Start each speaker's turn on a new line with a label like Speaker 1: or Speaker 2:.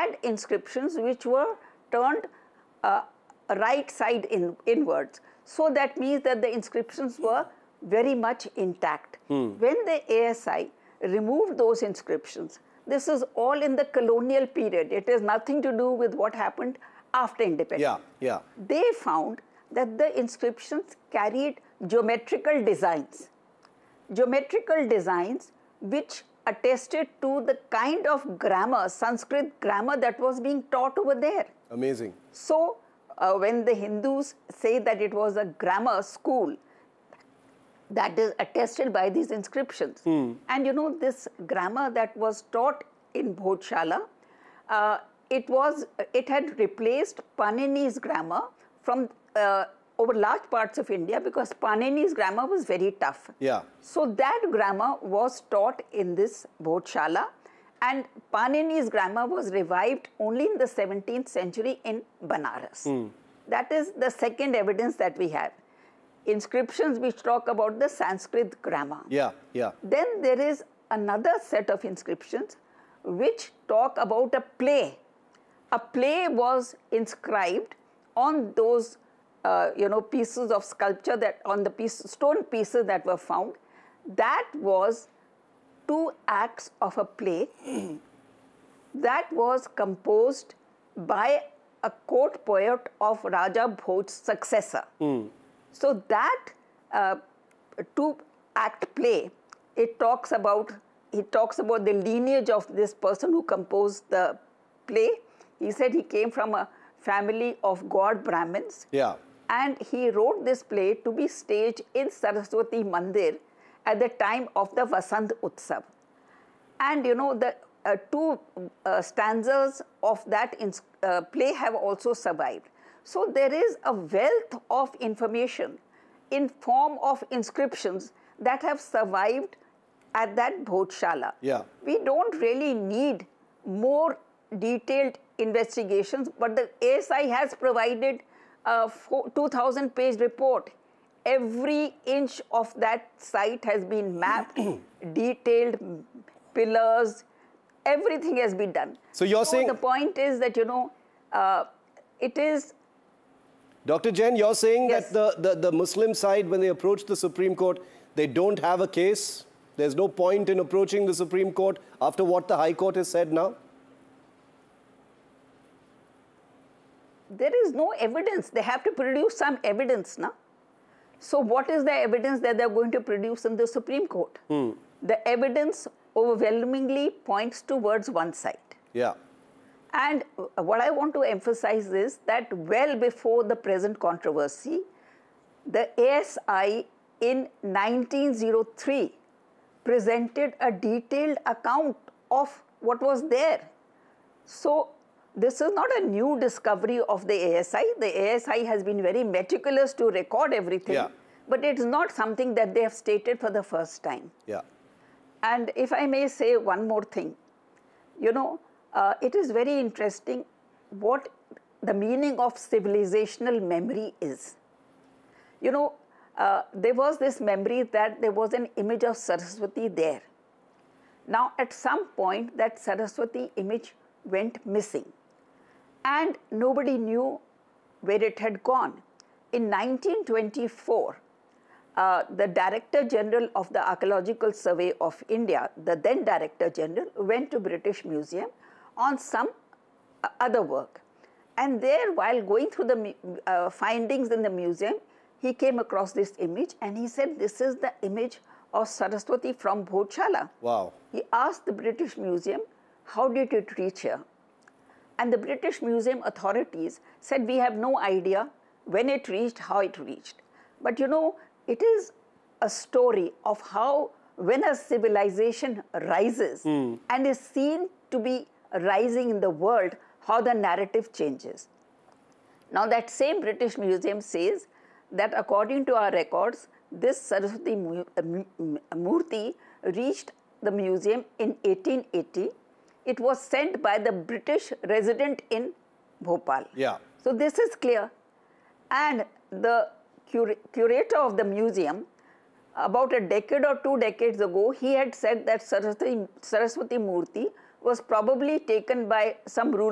Speaker 1: had inscriptions which were turned right side inwards. So that means that the inscriptions were very much intact. When the ASI removed those inscriptions, this is all in the colonial period. It has nothing to do with what happened after independence. They found that the inscriptions carried geometrical designs which attested to the kind of grammar, Sanskrit grammar, that was being taught over there.
Speaker 2: Amazing.
Speaker 1: So, when the Hindus say that it was a grammar school, that is attested by these inscriptions. And you know, this grammar that was taught in Bhotshala, it had replaced Panini's grammar from over large parts of India, because Panini's grammar was very tough. So that grammar was taught in this Bhotshala, and Panini's grammar was revived only in the 17th century in Banaras. That is the second evidence that we have. Inscriptions which talk about the Sanskrit grammar. Then there is another set of inscriptions which talk about a play. A play was inscribed on those pieces of sculpture, that on the stone pieces that were found. That was 2 acts of a play that was composed by a court poet of Raja Bhoj's successor. So that 2-act play, it talks about the lineage of this person who composed the play. He said he came from a family of god Brahmins. And he wrote this play to be staged in Saraswati Mandir at the time of the Vasant Utsav. And you know, the 2 stanzas of that play have also survived. So there is a wealth of information in form of inscriptions that have survived at that Bhotshala. We don't really need more detailed investigations, but the ASI has provided a 2,000-page report. Every inch of that site has been mapped, detailed, pillars, everything has been done.
Speaker 2: So you're saying...
Speaker 1: the point is that, you know, it is...
Speaker 2: Dr. Jain, you're saying that the Muslim side, when they approach the Supreme Court, they don't have a case? There's no point in approaching the Supreme Court after what the High Court has said now?
Speaker 1: There is no evidence. They have to produce some evidence, no? So what is the evidence that they're going to produce in the Supreme Court? The evidence overwhelmingly points towards one side. And what I want to emphasize is that well before the present controversy, the ASI in 1903 presented a detailed account of what was there. So this is not a new discovery of the ASI. The ASI has been very meticulous to record everything, but it's not something that they have stated for the first time. And if I may say one more thing, you know, it is very interesting what the meaning of civilizational memory is. You know, there was this memory that there was an image of Saraswati there. Now, at some point, that Saraswati image went missing, and nobody knew where it had gone. In 1924, the Director General of the Archaeological Survey of India, the then Director General, went to British Museum on some other work. And there, while going through the findings in the museum, he came across this image, and he said, this is the image of Saraswati from Bhotshala. He asked the British Museum, how did it reach here? And the British Museum authorities said, we have no idea when it reached, how it reached. But you know, it is a story of how when a civilization rises and is seen to be rising in the world, how the narrative changes. Now that same British Museum says that according to our records, this Saraswati Murti reached the museum in 1880. It was sent by the British resident in Bhopal. So this is clear. And the curator of the museum, about a decade or 2 decades ago, he had said that Saraswati Murti was probably taken by some ruler